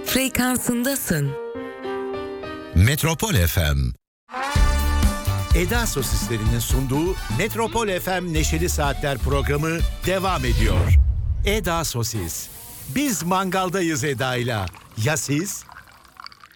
frekansındasın. Metropol FM. Eda Sosislerinin sunduğu Metropol FM Neşeli Saatler programı devam ediyor. Eda Sosis. Biz mangaldayız Eda'yla. Ya siz?